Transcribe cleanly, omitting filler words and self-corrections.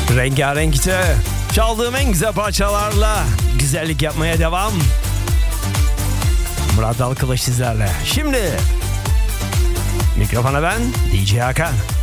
Rengarenk'te çaldığım en güzel parçalarla güzellik yapmaya devam. Murat Dalkılıç sizlerle. Şimdi mikrofona ben DJ Hakan.